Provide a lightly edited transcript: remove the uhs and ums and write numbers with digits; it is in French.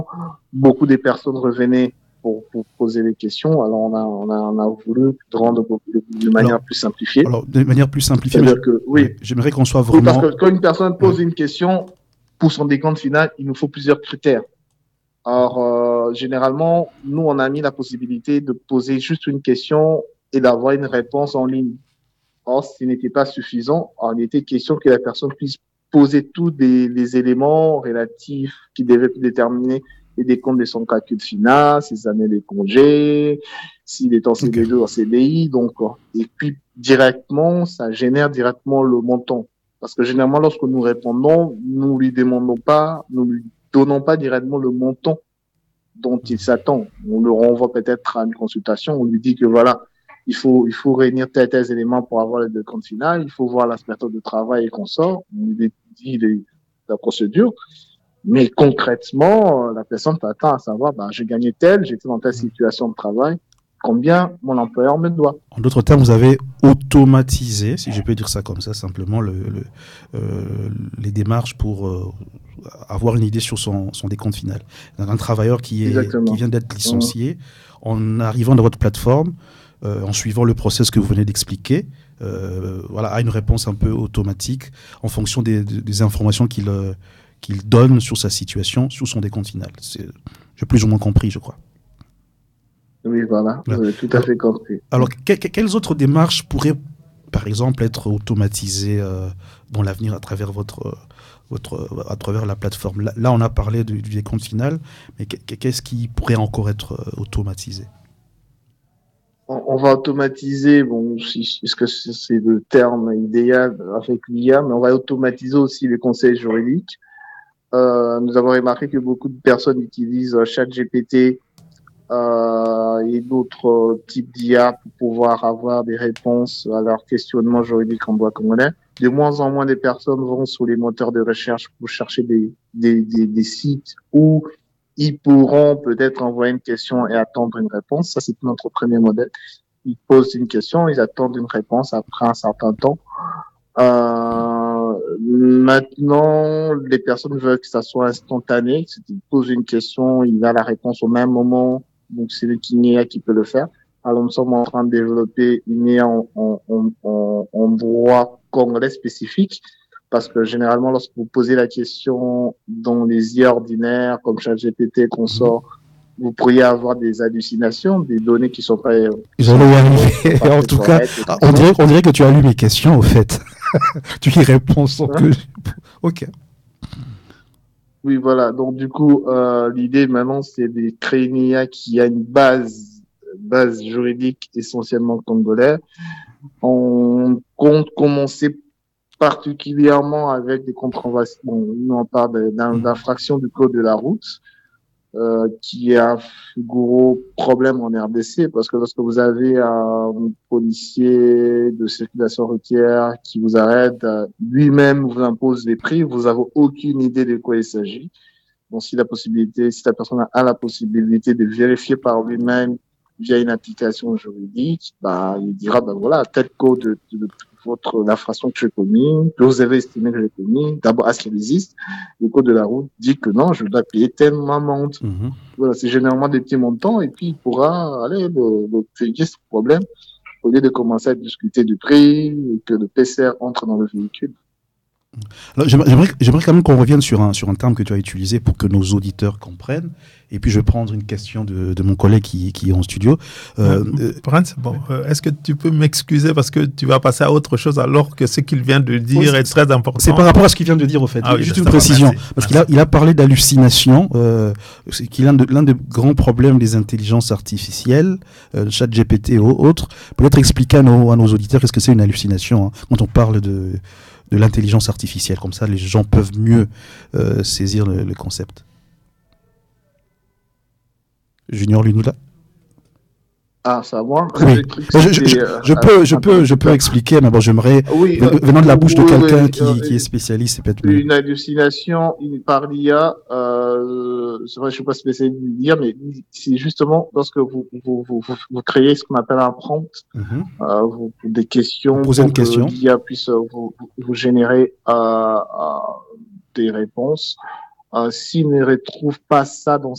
beaucoup de personnes revenaient pour poser des questions. Alors, on a voulu rendre de manière Alors, plus simplifiée. alors, de manière plus simplifiée, C'est-à-dire que, oui, j'aimerais qu'on soit oui, parce vraiment... que quand une personne pose une question, pour son décompte final, il nous faut plusieurs critères. Alors, généralement, nous, on a mis la possibilité de poser juste une question et d'avoir une réponse en ligne. Or, ce n'était pas suffisant. Alors, il était question que la personne puisse poser tous les éléments relatifs qui devaient déterminer les décomptes de son calcul final, ses années de congé, s'il est en CDD ou en CDI. Donc, et puis, directement, ça génère directement le montant. Parce que généralement, lorsque nous répondons, nous lui demandons pas, nous lui donnons pas directement le montant dont il s'attend. On le renvoie peut-être à une consultation, on lui dit que voilà, il faut réunir tels éléments pour avoir le décompte final, il faut voir la méthode de travail et qu'on sort, on lui dit la procédure, mais concrètement, la personne t'attend à savoir, bah, j'ai gagné tel, j'étais dans telle situation de travail, combien mon employeur me doit. En d'autres termes, vous avez automatisé, si je peux dire ça comme ça, simplement les démarches pour avoir une idée sur son décompte final. Donc, un travailleur qui vient d'être licencié, en arrivant dans votre plateforme, en suivant le process que vous venez d'expliquer, voilà, a une réponse un peu automatique en fonction des informations qu'il donne sur sa situation, sur son décompte final. J'ai plus ou moins compris, je crois. Oui, voilà, vous avez tout à fait compris. Alors, quelles autres démarches pourraient, par exemple, être automatisées dans l'avenir à travers à travers la plateforme? Là, on a parlé du décompte final, mais qu'est-ce qui pourrait encore être automatisé? On va automatiser, bon, est-ce que c'est le terme idéal avec l'IA, mais on va automatiser aussi les conseils juridiques. Nous avons remarqué que beaucoup de personnes utilisent ChatGPT et d'autres types d'IA pour pouvoir avoir des réponses à leurs questionnements juridiques en droit congolais. De moins en moins de personnes vont sur les moteurs de recherche pour chercher des sites où ils pourront peut-être envoyer une question et attendre une réponse. Ça, c'est notre premier modèle. Ils posent une question, ils attendent une réponse après un certain temps. Maintenant, les personnes veulent que ça soit instantané. Ils posent une question, il a la réponse au même moment. Donc, c'est une IA qui peut le faire. Alors, nous sommes en train de développer une IA en droit congolais spécifique. Parce que généralement, lorsque vous posez la question dans les IA ordinaires, comme ChatGPT, consort, vous pourriez avoir des hallucinations, des données qui sont pas... J'allais y arriver. En tout cas, on dirait que tu as lu mes questions, au fait. Tu y réponds sans que... Ok. Oui, voilà. Donc, du coup, l'idée maintenant, c'est de créer une IA qui a une base juridique essentiellement congolaise. On compte commencer particulièrement avec des contraventions. Bon, nous, on parle d'infraction du code de la route, qui est un gros problème en RDC, parce que lorsque vous avez un policier de circulation routière qui vous arrête, lui-même vous impose des prix, vous n'avez aucune idée de quoi il s'agit. Donc, si la personne a la possibilité de vérifier par lui-même via une application juridique, bah, il dira, bah voilà, tel code de l'infraction que j'ai commis, que vous avez estimé que j'ai commis, d'abord, est-ce qu'il existe? Le code de la route dit que non, je dois payer telle amende. Voilà, c'est généralement des petits montants, et puis il pourra aller régler ce problème au lieu de commencer à discuter du prix, et que le PCR entre dans le véhicule. Alors, j'aimerais quand même qu'on revienne sur un terme que tu as utilisé pour que nos auditeurs comprennent. Et puis, je vais prendre une question de mon collègue qui est en studio. Prince, est-ce que tu peux m'excuser parce que tu vas passer à autre chose alors que ce qu'il vient de dire est très important? C'est par rapport à ce qu'il vient de dire, au fait. Ah oui, juste une précision. Parce qu'il a parlé d'hallucination, qui est l'un des grands problèmes des intelligences artificielles, ChatGPT et autres. Peut-être expliquer à nos auditeurs qu'est-ce que c'est une hallucination, hein, quand on parle de l'intelligence artificielle. Comme ça, les gens peuvent mieux saisir le concept. Junior Lunula? Ah, ça va. Oui. Je peux expliquer, mais bon, j'aimerais, venant de la bouche de quelqu'un qui est spécialiste, c'est peut-être mieux. Une hallucination par l'IA, c'est vrai, je suis pas spécialiste de l'IA, mais c'est justement lorsque vous créez ce qu'on appelle un prompt, des questions, pour que l'IA puisse vous générer des réponses. S'il ne retrouve pas ça dans